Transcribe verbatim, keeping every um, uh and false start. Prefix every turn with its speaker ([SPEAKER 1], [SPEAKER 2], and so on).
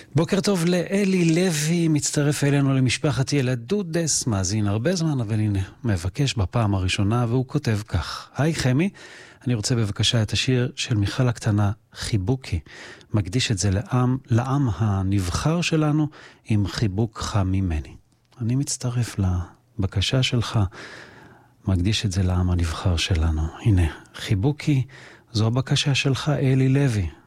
[SPEAKER 1] בוקר טוב לאלי לוי, מצטרף אלינו למשפחת ילדודס, מאזין הרבה זמן, אבל הנה, מבקש בפעם הראשונה, והוא כותב כך: היי חמי, אני רוצה בבקשה את השיר של מיכל הקטנה, חיבוקי. מקדיש את זה לעם, לעם הנבחר שלנו, עם חיבוק חם ממני. אני מצטרף לבקשה שלך, מקדיש את זה לעם הנבחר שלנו. הנה, חיבוקי, זו הבקשה שלך, אלי לוי.